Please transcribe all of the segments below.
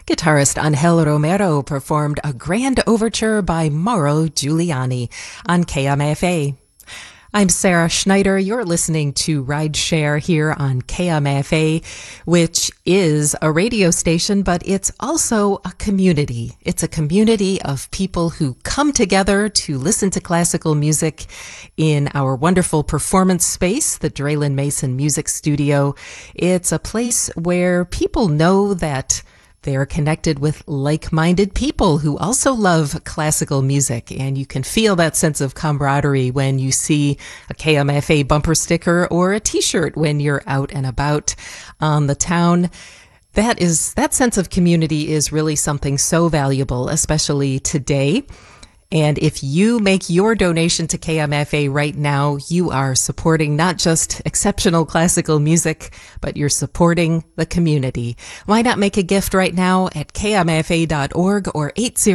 Guitarist Angel Romero performed a grand overture by Mauro Giuliani on KMFA. I'm Sarah Schneider. You're listening to Rideshare here on KMFA, which is a radio station, but it's also a community. It's a community of people who come together to listen to classical music in our wonderful performance space, the Draylen Mason Music Studio. It's a place where people know that they are connected with like-minded people who also love classical music, and you can feel that sense of camaraderie when you see a KMFA bumper sticker or a t-shirt when you're out and about on the town. That sense of community is really something so valuable, especially today. And if you make your donation to KMFA right now, you are supporting not just exceptional classical music, but you're supporting the community. Why not make a gift right now at kmfa.org or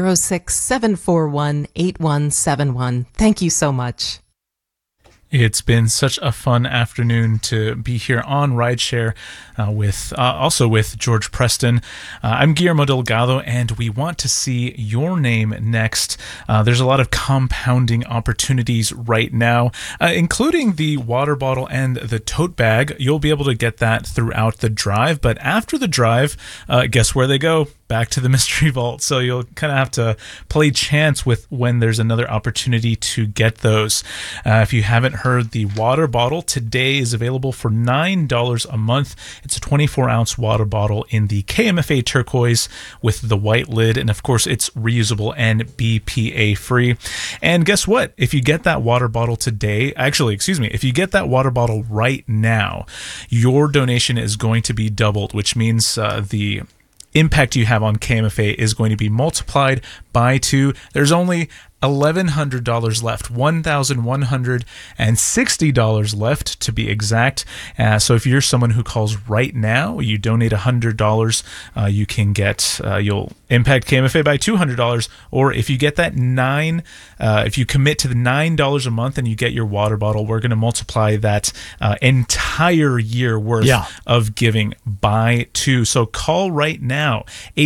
806-741-8171. Thank you so much. It's been such a fun afternoon to be here on Rideshare also with George Preston. I'm Guillermo Delgado, and we want to see your name next. There's a lot of compounding opportunities right now, including the water bottle and the tote bag. You'll be able to get that throughout the drive, but after the drive, guess where they go? Back to the Mystery Vault. So you'll kind of have to play chance with when there's another opportunity to get those. If you haven't heard, the water bottle today is available for $9 a month. It's a 24-ounce water bottle in the KMFA turquoise with the white lid, and of course it's reusable and BPA free. And guess what? If you get that water bottle today, if you get that water bottle right now, your donation is going to be doubled, which means the impact you have on KMFA is going to be multiplied by 2. There's only $1,100 left, $1,160 left to be exact. So if you're someone who calls right now, you donate $100, you can get, you'll impact KMFA by $200. Or if you get that if you commit to the $9 a month and you get your water bottle, we're going to multiply that entire year worth of giving by 2. So call right now,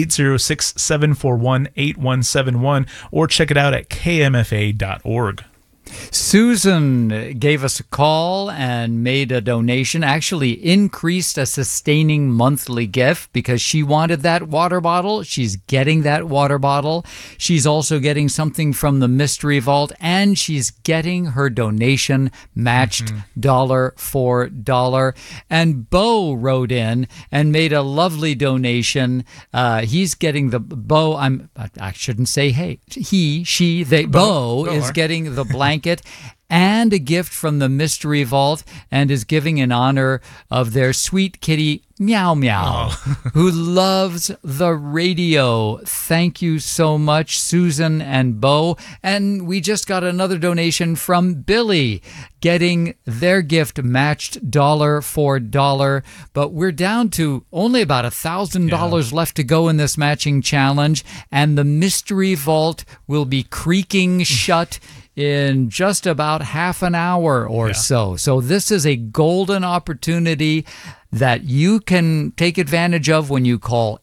806-741-8171, or check it out at kmfa.org. Susan gave us a call and made a donation, actually increased a sustaining monthly gift because she wanted that water bottle. She's getting that water bottle. She's also getting something from the Mystery Vault, and she's getting her donation matched dollar for dollar. And Bo wrote in and made a lovely donation. He's getting the Bo. I shouldn't say hey. He, she, they. Bo is getting the blanket and a gift from the Mystery Vault, and is giving in honor of their sweet kitty Meow Meow, who loves the radio. Thank you so much, Susan and Bo. And we just got another donation from Billy, getting their gift matched dollar for dollar. But we're down to only about $1,000 left to go in this matching challenge, and the Mystery Vault will be creaking shut in just about half an hour or so. So this is a golden opportunity that you can take advantage of when you call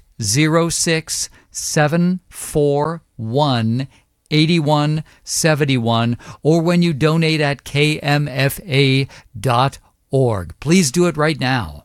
806-741-8171, or when you donate at kmfa.org. Please do it right now.